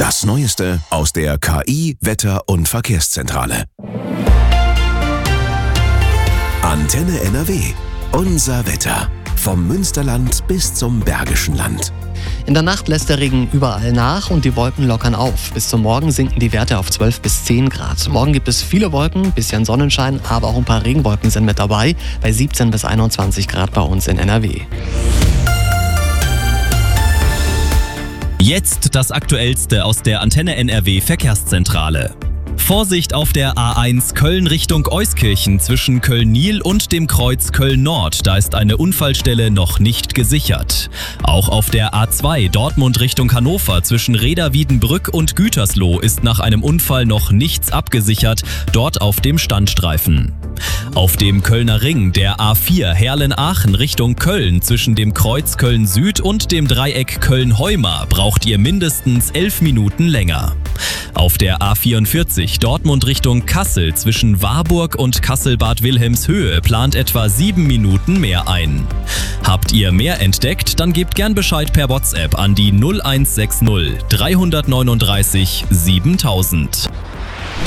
Das Neueste aus der KI, Wetter- und Verkehrszentrale. Antenne NRW. Unser Wetter. Vom Münsterland bis zum Bergischen Land. In der Nacht lässt der Regen überall nach und die Wolken lockern auf. Bis zum Morgen sinken die Werte auf 12 bis 10 Grad. Morgen gibt es viele Wolken, bisschen Sonnenschein, aber auch ein paar Regenwolken sind mit dabei. Bei 17 bis 21 Grad bei uns in NRW. Jetzt das Aktuellste aus der Antenne NRW Verkehrszentrale. Vorsicht auf der A1 Köln Richtung Euskirchen zwischen Köln-Nil und dem Kreuz Köln-Nord. Da ist eine Unfallstelle noch nicht gesichert. Auch auf der A2 Dortmund Richtung Hannover zwischen Reda-Wiedenbrück und Gütersloh ist nach einem Unfall noch nichts abgesichert, dort auf dem Standstreifen. Auf dem Kölner Ring der A4 Herlen-Aachen Richtung Köln zwischen dem Kreuz Köln-Süd und dem Dreieck Köln-Heuma braucht ihr mindestens 11 Minuten länger. Auf der A44 Dortmund Richtung Kassel zwischen Warburg und Kassel-Bad Wilhelmshöhe plant etwa 7 Minuten mehr ein. Habt ihr mehr entdeckt, dann gebt gern Bescheid per WhatsApp an die 0160 339 7000.